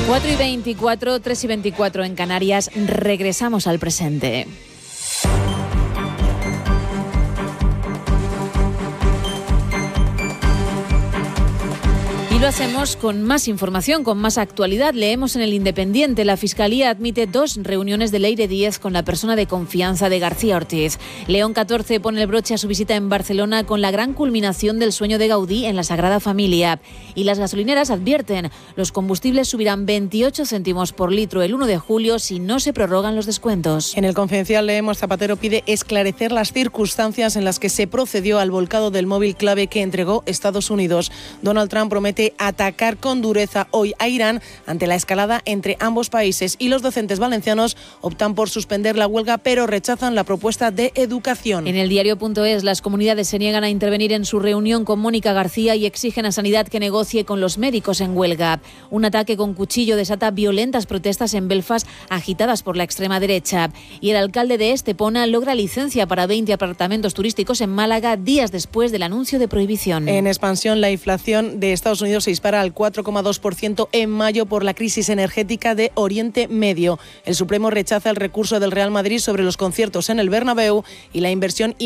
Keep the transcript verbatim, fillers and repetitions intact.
cuatro y veinticuatro, tres y veinticuatro en Canarias. Regresamos al presente. Y lo hacemos con más información, con más actualidad. Leemos en El Independiente: la Fiscalía admite dos reuniones de Leire Díez con la persona de confianza de García Ortiz. León catorce pone el broche a su visita en Barcelona con la gran culminación del sueño de Gaudí en la Sagrada Familia. Y las gasolineras advierten: los combustibles subirán veintiocho céntimos por litro el uno de julio si no se prorrogan los descuentos. En El Confidencial leemos: Zapatero pide esclarecer las circunstancias en las que se procedió al volcado del móvil clave que entregó Estados Unidos. Donald Trump promete atacar con dureza hoy a Irán ante la escalada entre ambos países, y los docentes valencianos optan por suspender la huelga pero rechazan la propuesta de educación. En el diario.es, las comunidades se niegan a intervenir en su reunión con Mónica García y exigen a Sanidad que negocie con los médicos en huelga. Un ataque con cuchillo desata violentas protestas en Belfast agitadas por la extrema derecha. Y el alcalde de Estepona logra licencia para veinte apartamentos turísticos en Málaga días después del anuncio de prohibición. En expansión, la inflación de Estados Unidos se dispara al cuatro coma dos por ciento en mayo por la crisis energética de Oriente Medio. El Supremo rechaza el recurso del Real Madrid sobre los conciertos en el Bernabéu y la inversión